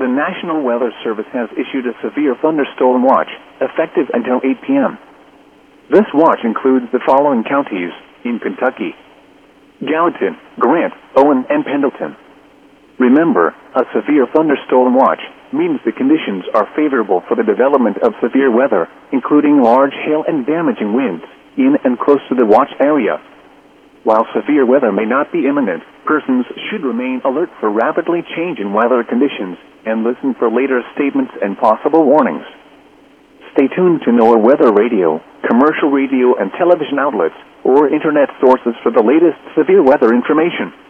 The National Weather Service has issued a severe thunderstorm watch, effective until 8 p.m. This watch includes the following counties in Kentucky: Gallatin, Grant, Owen, and Pendleton. Remember, a severe thunderstorm watch means the conditions are favorable for the development of severe weather, including large hail and damaging winds, in and close to the watch area. While severe weather may not be imminent, persons should remain alert for rapidly changing weather conditions and listen for later statements and possible warnings. Stay tuned to NOAA Weather Radio, commercial radio and television outlets, or internet sources for the latest severe weather information.